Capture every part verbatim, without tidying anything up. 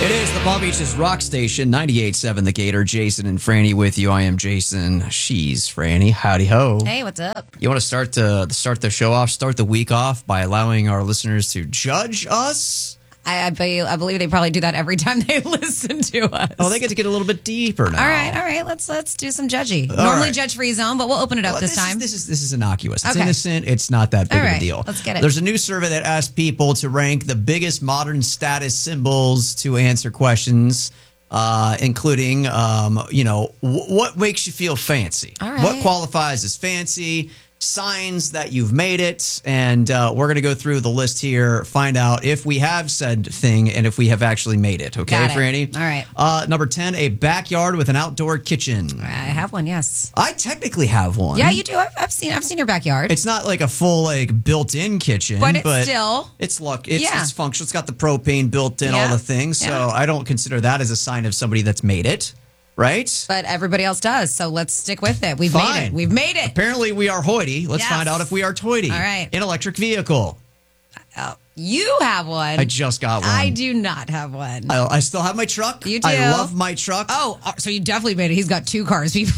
It is the Palm Beaches Rock Station, ninety-eight point seven The Gator. Jason and Franny with you. I am Jason. She's Franny. Howdy ho. Hey, what's up? You want to start the start the show off, start the week off by allowing our listeners to judge us? I, I, be, I believe they probably do that every time they listen to us. Oh, they get to get a little bit deeper now. All right, all right. Let's let's do some judgy. All Normally right. judge-free zone, but we'll open it up Well, this, this time. Is, this is this is innocuous. It's Okay. innocent. It's not that big All of right, a deal. let's get it. There's a new survey that asks people to rank the biggest modern status symbols to answer questions, uh, including, um, you know, w- what makes you feel fancy? All right. What qualifies as fancy? Signs that you've made it, and uh, we're going to go through the list here, find out if we have said thing and if we have actually made it. Okay, Got it. Franny? All right. Uh, number ten, a backyard with an outdoor kitchen. I have one, yes. I technically have one. Yeah, you do. I've, I've seen I've seen your backyard. It's not like a full like built-in kitchen, But it's still- it's look it's, Yeah. it's functional. It's got the propane built in, all Yeah. the things. So Yeah. I don't consider that as a sign of somebody that's made it, right? but everybody else does, so let's stick with it. We've Fine. made it. We've made it. Apparently, we are hoity. Let's Yes. find out if we are toity. All right. An electric vehicle. Oh, you have one. I just got one. I do not have one. I, I still have my truck. You do? I love my truck. Oh, so you definitely made it. He's got two cars, people.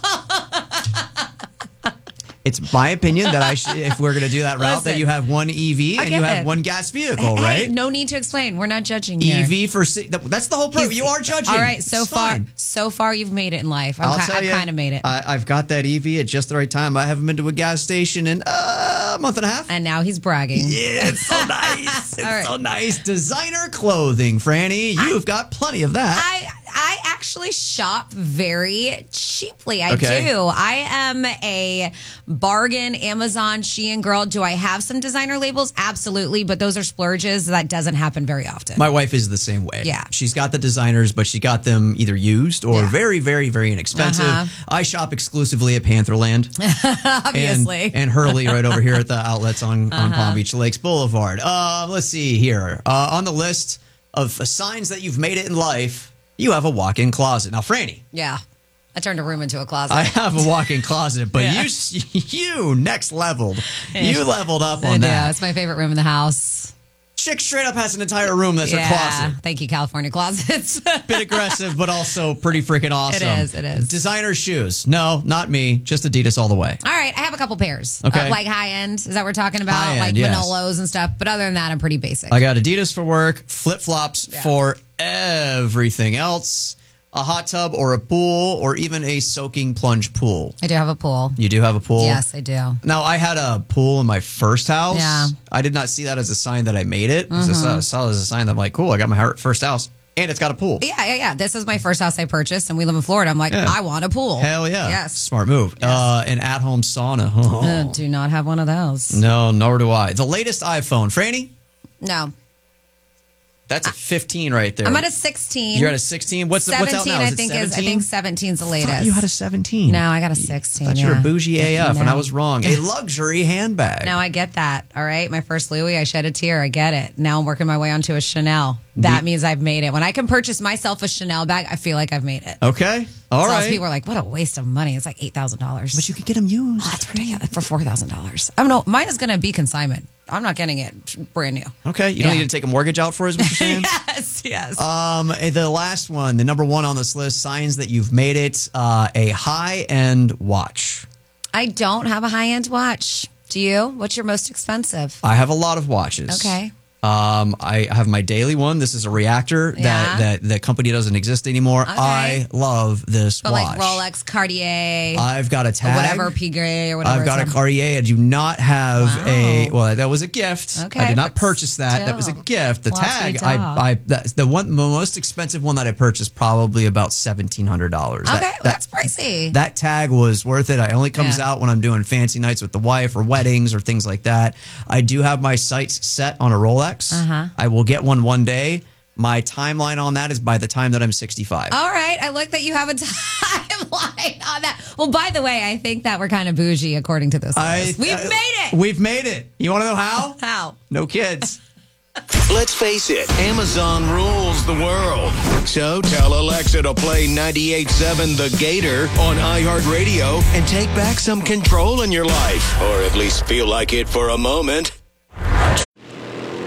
It's my opinion that I should, if we're going to do that route, that Listen. you have one E V I and get you have it. one gas vehicle, Hey, right? no need to explain. We're not judging here. E V for si- that's the whole purpose. He's- You are judging. All right, so It's far, fine. so far you've made it in life. I'm I'll ki- tell I've you, kind of made it. I, I've got that E V at just the right time. I haven't been to a gas station in uh, a month and a half. and now he's bragging. Yeah, it's so nice. It's All right. so nice. Designer clothing, Franny. You've got plenty of that. I I actually shop very cheaply. I Okay. do. I am a bargain Amazon Shein girl. Do I have some designer labels? Absolutely, but those are splurges. That doesn't happen very often. My wife is the same way. Yeah. She's got the designers, but she got them either used or Yeah. very, very, very inexpensive. Uh-huh. I shop exclusively at Pantherland. Obviously. And, and Hurley right over here at the outlets on, on Uh-huh. Palm Beach Lakes Boulevard. Uh, let's see here. Uh, on the list of signs that you've made it in life, you have a walk-in closet. Now, Franny, yeah. I turned a room into a closet. I have a walk-in closet, but Yeah. you you next leveled. You leveled up on yeah, that. it's my favorite room in the house. Chick straight up has an entire room that's yeah. her closet. Thank you, California Closets. Bit aggressive, but also pretty freaking awesome. is, it is. Designer shoes. No, not me. Just Adidas all the way. All right, I have a couple pairs. Okay. Uh, like high end. Is that what we're talking about? High-end, like yes. Manolos and stuff. But other than that, I'm pretty basic. I got Adidas for work, flip-flops Yeah. for everything else, a hot tub or a pool or even a soaking plunge pool. I do have a pool. You do have a pool? Yes, I do. Now, I had a pool in my first house. Yeah. I did not see that as a sign that I made it. I saw, saw it as a sign that I'm like, cool, I got my first house. And it's got a pool. Yeah, yeah, yeah. This is my first house I purchased, and we live in Florida. I'm like, Yeah. I want a pool. Hell yeah. Yes. Smart move. Uh, an at-home sauna. Oh. Uh, do not have one of those. No, nor do I. The latest iPhone. Franny, No. that's a fifteen right there. I'm at a sixteen. You're at a sixteen? What's, the, what's out seventeen, now? Is I it think is I seventeen? think seventeen's the I latest. thought you had a seventeen. No, I got a sixteen. I thought you were yeah. bougie A F, and No. I was wrong. A luxury handbag. Now I get that. All right. My first Louis, I shed a tear. I get it. Now I'm working my way onto a Chanel. That means I've made it. When I can purchase myself a Chanel bag, I feel like I've made it. Okay. All so right. people are like, what a waste of money. It's like eight thousand dollars. But you could get them used. Oh, that's ridiculous. For four thousand dollars. I don't know. Mine is going to be consignment. I'm not getting it brand new. Okay. You don't Yeah. need to take a mortgage out for it, is what you're saying? Yes, yes. Um, the last one, the number one on this list, signs that you've made it, uh, a high-end watch. I don't have a high end watch. Do you? What's your most expensive? I have a lot of watches. Okay. Um, I have my daily one. This is a reactor Yeah. that, that the company doesn't exist anymore. Okay. I love this But watch. like Rolex, Cartier, I've got a or tag. whatever, Piguet or whatever. I've got a it's Cartier. I do not have Wow. a. Well, that was a gift. Okay, I did not but purchase that. That was a still. gift. The Well, that's tag. what I. you thought. I. That's the one. The most expensive one that I purchased probably about seventeen hundred dollars. Okay, that, that's pricey. That tag was worth it. It only comes Yeah. out when I'm doing fancy nights with the wife or weddings or things like that. I do have my sights set on a Rolex. Uh-huh. I will get one one day. My timeline on that is by the time that I'm sixty-five. All right. I like that you have a timeline on that. Well, by the way, I think that we're kind of bougie according to this I- list. We've uh, made it. We've made it. You want to know how? How? No kids. Let's face it, Amazon rules the world. So tell Alexa to play ninety-eight point seven The Gator on iHeartRadio and take back some control in your life. Or at least feel like it for a moment.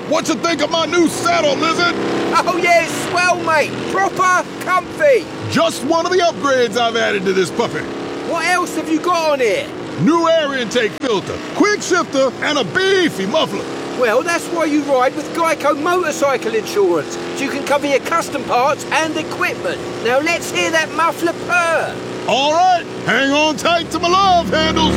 What you think of my new saddle, Lizard? Oh yeah, it's swell, mate. Proper comfy. Just one of the upgrades I've added to this puppy. What else have you got on here? New air intake filter, quick shifter, and a beefy muffler. Well, that's why you ride with Geico Motorcycle Insurance, so you can cover your custom parts and equipment. Now let's hear that muffler purr. All right, hang on tight to my love handles.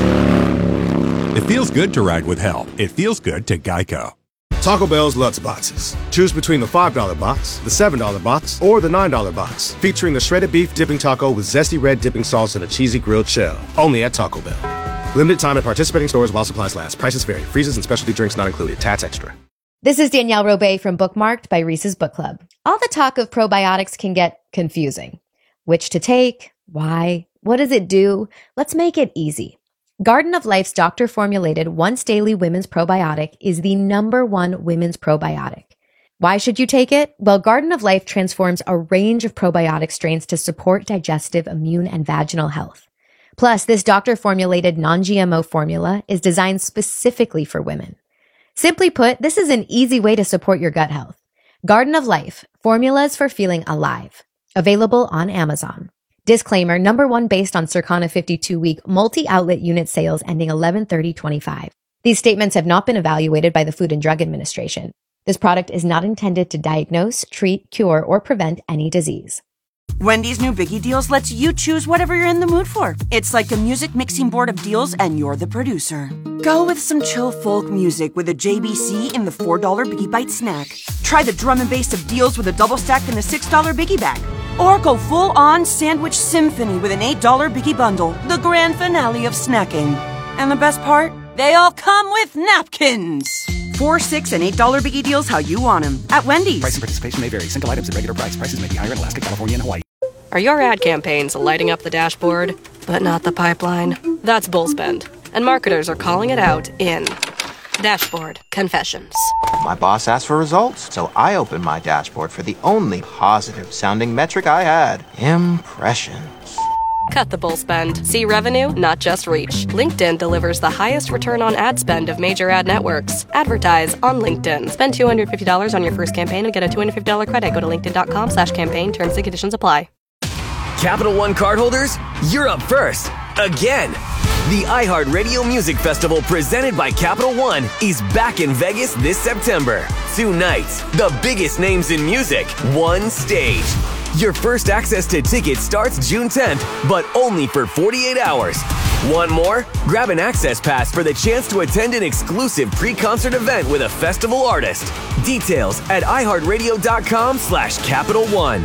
It feels good to ride with help. It feels good to Geico. Taco Bell's Lutz Boxes. Choose between the five dollar box, the seven dollar box, or the nine dollar box, featuring the shredded beef dipping taco with zesty red dipping sauce and a cheesy grilled shell. Only at Taco Bell. Limited time at participating stores while supplies last. Prices vary. Freezes and specialty drinks not included. Tax extra. This is Danielle Robay from Bookmarked by Reese's Book Club. All the talk of probiotics can get confusing. Which to take? Why? What does it do? Let's make it easy. Garden of Life's doctor-formulated once-daily women's probiotic is the number one women's probiotic. Why should you take it? Well, Garden of Life transforms a range of probiotic strains to support digestive, immune, and vaginal health. Plus, this doctor-formulated non-G M O formula is designed specifically for women. Simply put, this is an easy way to support your gut health. Garden of Life, formulas for feeling alive. Available on Amazon. Disclaimer, number one based on Circana fifty-two week multi-outlet unit sales ending eleven thirty twenty-five. These statements have not been evaluated by the Food and Drug Administration. This product is not intended to diagnose, treat, cure, or prevent any disease. Wendy's new Biggie Deals lets you choose whatever you're in the mood for. It's like a music mixing board of deals and you're the producer. Go with some chill folk music with a J B C in the four dollar Biggie Bite snack. Try the drum and bass of deals with a double stack in the six dollar Biggie Bag. Or go full-on sandwich symphony with an eight dollar Biggie Bundle, the grand finale of snacking. And the best part? They all come with napkins. Four, six, and eight dollar Biggie Deals how you want them at Wendy's. Price and participation may vary. Single items at regular price. Prices may be higher in Alaska, California, and Hawaii. Are your ad campaigns lighting up the dashboard, but not the pipeline? That's Bullspend, and marketers are calling it out in Dashboard Confessions. My boss asked for results, so I opened my dashboard for the only positive-sounding metric I had: impressions. Cut the bull spend. See revenue, not just reach. LinkedIn delivers the highest return on ad spend of major ad networks. Advertise on LinkedIn. Spend two hundred fifty dollars on your first campaign and get a two hundred fifty dollars credit. Go to linkedin.com slash campaign. Terms and conditions apply. Capital One cardholders, you're up first. Again. The iHeartRadio Music Festival presented by Capital One is back in Vegas this September. Two nights, the biggest names in music, one stage. Your first access to tickets starts June tenth, but only for forty-eight hours. Want more? Grab an access pass for the chance to attend an exclusive pre-concert event with a festival artist. Details at iHeartRadio.com slash Capital One.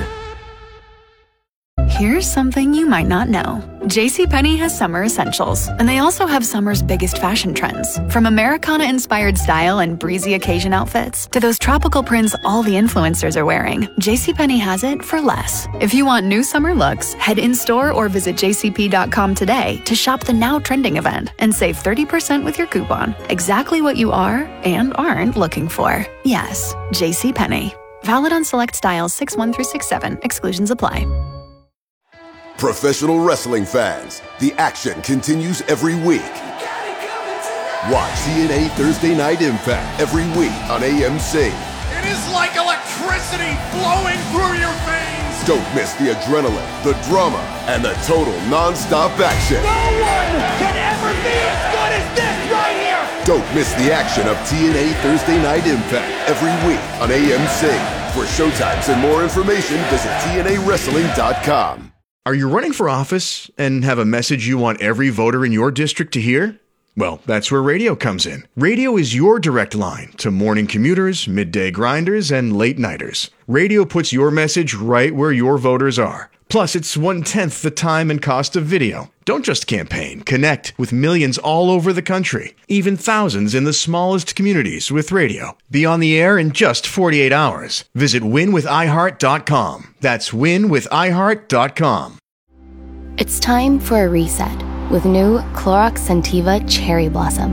Here's something you might not know. JCPenney has summer essentials, and they also have summer's biggest fashion trends. From Americana-inspired style and breezy occasion outfits to those tropical prints all the influencers are wearing, JCPenney has it for less. If you want new summer looks, head in-store or visit j c p dot com today to shop the now trending event and save thirty percent with your coupon. Exactly what you are and aren't looking for. Yes, JCPenney. Valid on select styles six one through six seven. Exclusions apply. Professional wrestling fans, the action continues every week. Watch T N A Thursday Night Impact every week on A M C. It is like electricity flowing through your veins. Don't miss the adrenaline, the drama, and the total non-stop action. No one can ever be as good as this right here. Don't miss the action of T N A Thursday Night Impact every week on A M C. For showtimes and more information, visit T N A wrestling dot com. Are you running for office and have a message you want every voter in your district to hear? Well, that's where radio comes in. Radio is your direct line to morning commuters, midday grinders, and late nighters. Radio puts your message right where your voters are. Plus, it's one-tenth the time and cost of video. Don't just campaign. Connect with millions all over the country, even thousands in the smallest communities with radio. Be on the air in just forty-eight hours. Visit win with i heart dot com. That's win with i heart dot com. It's time for a reset with new Clorox Scentiva Cherry Blossom.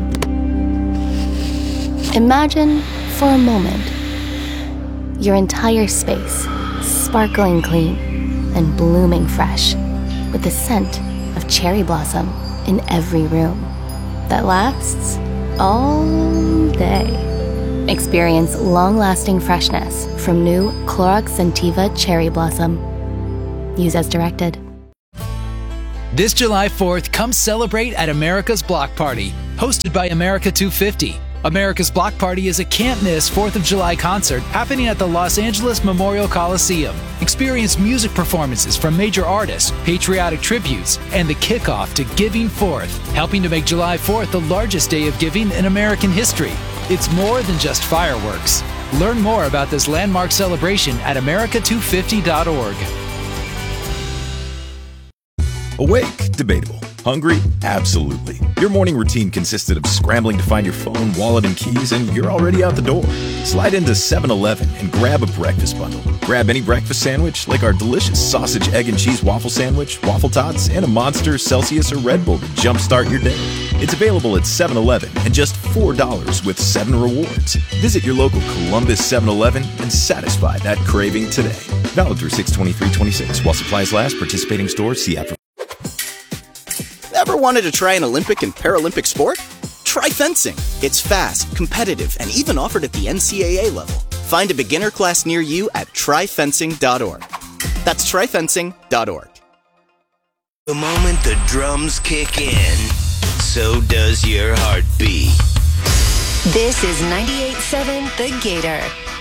Imagine, for a moment, your entire space sparkling clean and blooming fresh with the scent of cherry blossom in every room that lasts all day. Experience long-lasting freshness from new Clorox Scentiva Cherry Blossom. Use as directed. This July fourth, come celebrate at America's Block Party, hosted by America two fifty. America's Block Party is a can't-miss fourth of July concert happening at the Los Angeles Memorial Coliseum. Experience music performances from major artists, patriotic tributes, and the kickoff to Giving Fourth, helping to make July fourth the largest day of giving in American history. It's more than just fireworks. Learn more about this landmark celebration at America two fifty dot org. Awake? Debatable. Hungry? Absolutely. Your morning routine consisted of scrambling to find your phone, wallet, and keys, and you're already out the door. Slide into seven eleven and grab a breakfast bundle. Grab any breakfast sandwich, like our delicious sausage, egg, and cheese waffle sandwich, waffle tots, and a Monster, Celsius, or Red Bull to jumpstart your day. It's available at seven eleven and just four dollars with seven rewards. Visit your local Columbus seven eleven and satisfy that craving today. Valid through six twenty-three twenty-six while supplies last. Participating stores. See app for. Ever wanted to try an Olympic and Paralympic sport? Try fencing. It's fast, competitive, and even offered at the N C A A level. Find a beginner class near you at try fencing dot org. That's try fencing dot org. The moment the drums kick in, so does your heartbeat. This is ninety-eight point seven The Gator.